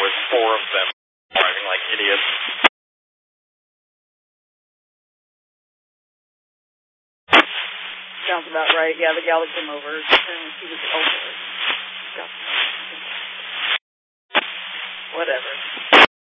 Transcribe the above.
was 4 of them driving like idiots. Sounds about right. Yeah, the gal that came over, and she was older.